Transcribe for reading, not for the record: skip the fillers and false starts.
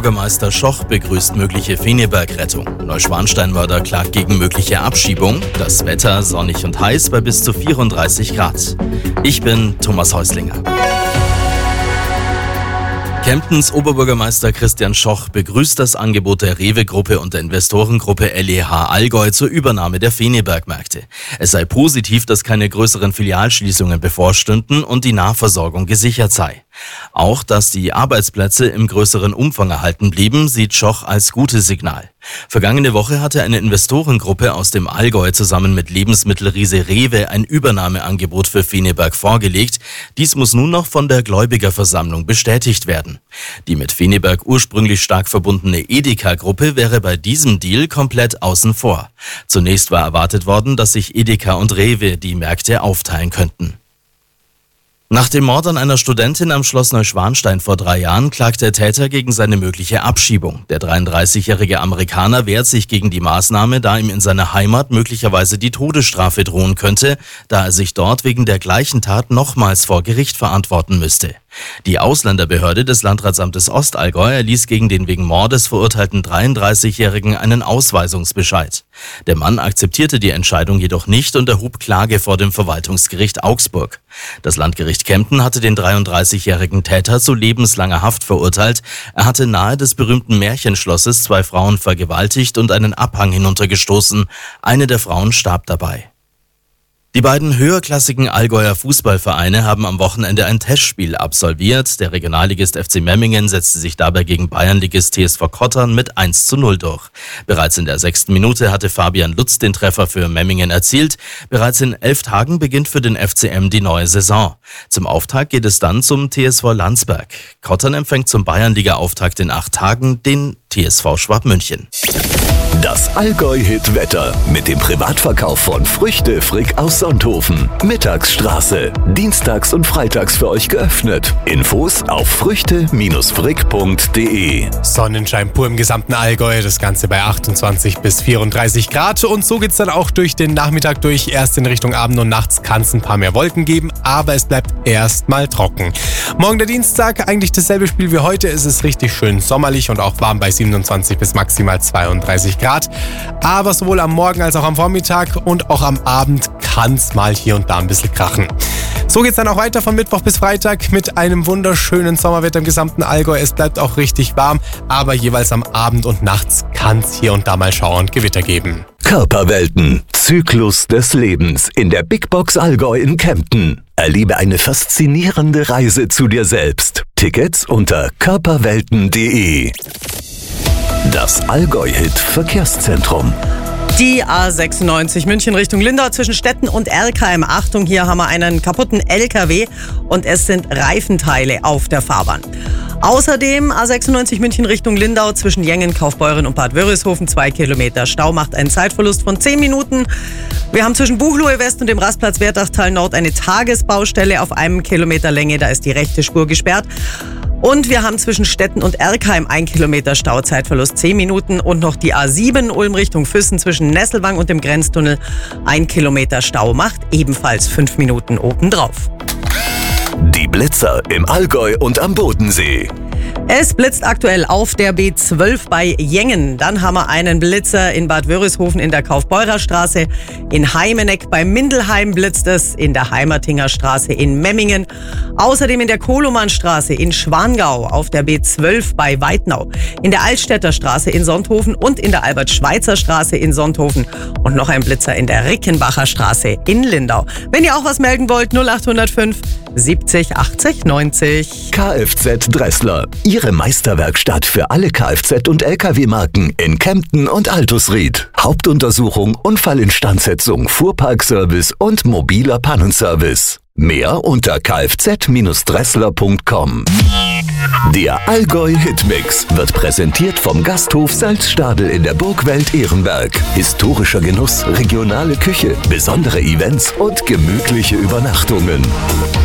Oberbürgermeister Schoch begrüßt mögliche Feneberg-Rettung. Neuschwanstein-Mörder klagt gegen mögliche Abschiebung. Das Wetter sonnig und heiß bei bis zu 34 Grad. Ich bin Thomas Häuslinger. Kemptens Oberbürgermeister Christian Schoch begrüßt das Angebot der Rewe-Gruppe und der Investorengruppe LEH Allgäu zur Übernahme der Feneberg-Märkte. Es sei positiv, dass keine größeren Filialschließungen bevorstünden und die Nahversorgung gesichert sei. Auch, dass die Arbeitsplätze im größeren Umfang erhalten blieben, sieht Schoch als gutes Signal. Vergangene Woche hatte eine Investorengruppe aus dem Allgäu zusammen mit Lebensmittelriese Rewe ein Übernahmeangebot für Feneberg vorgelegt. Dies muss nun noch von der Gläubigerversammlung bestätigt werden. Die mit Feneberg ursprünglich stark verbundene Edeka-Gruppe wäre bei diesem Deal komplett außen vor. Zunächst war erwartet worden, dass sich Edeka und Rewe die Märkte aufteilen könnten. Nach dem Mord an einer Studentin am Schloss Neuschwanstein vor 3 Jahren klagt der Täter gegen seine mögliche Abschiebung. Der 33-jährige Amerikaner wehrt sich gegen die Maßnahme, da ihm in seiner Heimat möglicherweise die Todesstrafe drohen könnte, da er sich dort wegen der gleichen Tat nochmals vor Gericht verantworten müsste. Die Ausländerbehörde des Landratsamtes Ostallgäu erließ gegen den wegen Mordes verurteilten 33-Jährigen einen Ausweisungsbescheid. Der Mann akzeptierte die Entscheidung jedoch nicht und erhob Klage vor dem Verwaltungsgericht Augsburg. Das Landgericht Kempten hatte den 33-jährigen Täter zu lebenslanger Haft verurteilt. Er hatte nahe des berühmten Märchenschlosses 2 Frauen vergewaltigt und einen Abhang hinuntergestoßen. Eine der Frauen starb dabei. Die beiden höherklassigen Allgäuer Fußballvereine haben am Wochenende ein Testspiel absolviert. Der Regionalligist FC Memmingen setzte sich dabei gegen Bayernligist TSV Kottern mit 1:0 durch. Bereits in der 6. Minute hatte Fabian Lutz den Treffer für Memmingen erzielt. Bereits in 11 Tagen beginnt für den FCM die neue Saison. Zum Auftakt geht es dann zum TSV Landsberg. Kottern empfängt zum Bayernliga-Auftakt in 8 Tagen den TSV Schwabmünchen. Das Allgäu-Hit-Wetter mit dem Privatverkauf von Früchte Frick aus Sonthofen. Mittagsstraße. Dienstags und freitags für euch geöffnet. Infos auf früchte-frick.de. Sonnenschein pur im gesamten Allgäu. Das Ganze bei 28 bis 34 Grad. Und so geht's dann auch durch den Nachmittag durch. Erst in Richtung Abend und nachts kann es ein paar mehr Wolken geben, aber es bleibt erstmal trocken. Morgen der Dienstag, eigentlich dasselbe Spiel wie heute. Es ist richtig schön sommerlich und auch warm bei 27 bis maximal 32 Grad. Aber sowohl am Morgen als auch am Vormittag und auch am Abend kann es mal hier und da ein bisschen krachen. So geht's dann auch weiter von Mittwoch bis Freitag mit einem wunderschönen Sommerwetter im gesamten Allgäu. Es bleibt auch richtig warm, aber jeweils am Abend und nachts kann es hier und da mal Schauer und Gewitter geben. Körperwelten. Zyklus des Lebens in der Big Box Allgäu in Kempten. Erlebe eine faszinierende Reise zu dir selbst. Tickets unter körperwelten.de. Das Allgäu-Hit-Verkehrszentrum. Die A96 München Richtung Lindau zwischen Stetten und Erkheim. Achtung, hier haben wir einen kaputten LKW und es sind Reifenteile auf der Fahrbahn. Außerdem A96 München Richtung Lindau zwischen Jengen, Kaufbeuren und Bad Wörishofen 2 Kilometer Stau macht einen Zeitverlust von 10 Minuten. Wir haben zwischen Buchloe West und dem Rastplatz Wertachtal Nord eine Tagesbaustelle auf 1 Kilometer Länge. Da ist die rechte Spur gesperrt. Und wir haben zwischen Stetten und Erkheim 1 Kilometer Stau, Zeitverlust 10 Minuten. Und noch die A7 Ulm Richtung Füssen zwischen Nesselwang und dem Grenztunnel 1 Kilometer Stau macht ebenfalls 5 Minuten obendrauf. Die Blitzer im Allgäu und am Bodensee. Es blitzt aktuell auf der B12 bei Jengen. Dann haben wir einen Blitzer in Bad Wörishofen in der Kaufbeurer Straße. In Heimeneck bei Mindelheim blitzt es, in der Heimertinger Straße in Memmingen. Außerdem in der Kolomannstraße in Schwangau, auf der B12 bei Weidnau, in der Altstädter Straße in Sonthofen und in der Albert-Schweitzer Straße in Sonthofen. Und noch ein Blitzer in der Rickenbacher Straße in Lindau. Wenn ihr auch was melden wollt, 0805 70 80 90. Kfz Dressler. Ihre Meisterwerkstatt für alle Kfz- und Lkw-Marken in Kempten und Altusried. Hauptuntersuchung, Unfallinstandsetzung, Fuhrparkservice und mobiler Pannenservice. Mehr unter kfz-dressler.com. Der Allgäu-Hitmix wird präsentiert vom Gasthof Salzstadel in der Burgwelt Ehrenberg. Historischer Genuss, regionale Küche, besondere Events und gemütliche Übernachtungen.